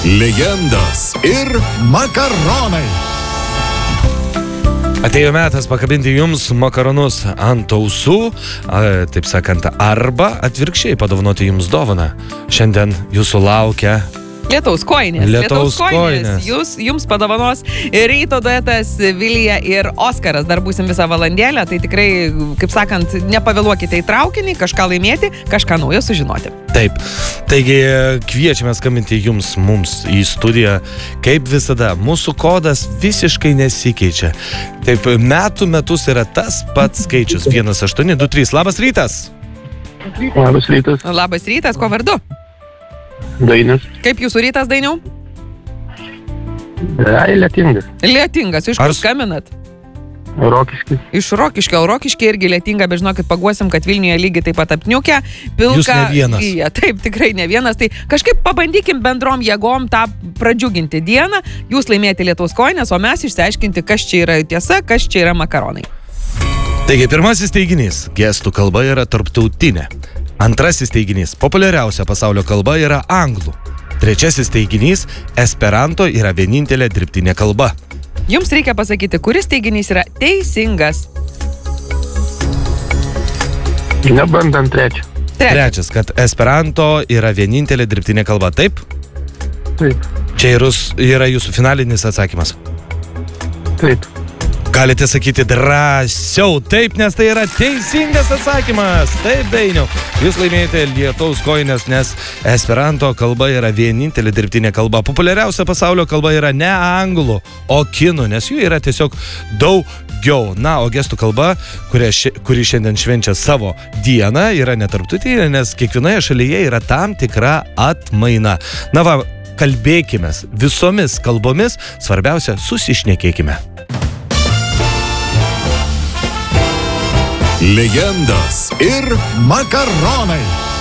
Legendos ir makaronai. Atėjo metas pakabinti jums makaronus ant ausų, taip sakant, arba atvirkščiai padovanoti jums dovaną. Šiandien jūsų laukia Lietaus kojinės. Lietaus kojinės. Jums padovanos ryto duetas Vilija ir Oskaras. Dar būsim visą valandėlę, tai tikrai, kaip sakant, nepavėluokite į traukinį, kažką laimėti, kažką naujo sužinoti. Taip, taigi kviečiame skambinti mums į studiją. Kaip visada, mūsų kodas visiškai nesikeičia. Taip, metus yra tas pats skaičius 1823. Labas rytas. Labas rytas. Labas rytas, ko vardu? Dainis. Kaip jūsų rytas, Dainiau? Lietingas. Lietingas, iš kur skambinat? Rokiškis. Iš Rokiškio, Rokiškė irgi lietinga, bet žinokit, paguosim, kad Vilniuje lygiai taip pat apniukę, pilka. Jūs ne vienas. Gyja. Taip, tikrai ne vienas, tai kažkaip pabandykim bendrom jėgom tą pradžiuginti dieną, jūs laimėti Lietaus kojinės, o mes išsiaiškinti, kas čia yra tiesa, kas čia yra makaronai. Taigi, pirmasis teiginys – gestų kalba yra tarptautinė. Antrasis teiginys – populiariausia pasaulio kalba yra anglų. Trečiasis teiginys – esperanto yra vienintelė dirbtinė kalba. Jums reikia pasakyti, kuris teiginys yra teisingas. Nebandant trečią. Trečias, kad esperanto yra vienintelė dirbtinė kalba. Taip? Taip. Čia yra jūsų finalinis atsakymas. Taip. Galite sakyti drąsiau, taip, nes tai yra teisingas atsakymas. Taip, Dainiau, jūs laimėjote Lietaus kojinės, nes esperanto kalba yra vienintelė dirbtinė kalba. Populiariausia pasaulio kalba yra ne anglų, o kinų, nes jų yra tiesiog daugiau. Na, o gestų kalba, kuri šiandien švenčia savo dieną, yra netarptautinė, nes kiekvienoje šalyje yra tam tikra atmaina. Na va, kalbėkime visomis kalbomis, svarbiausia, susišnekėkime. Legendos ir makaronai.